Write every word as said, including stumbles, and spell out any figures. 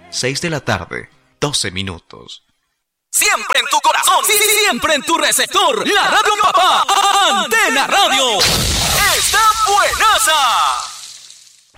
seis de la tarde, doce minutos. Siempre en tu corazón, siempre en tu receptor, la Radio Papá, Antena Radio. ¡Está buenaza!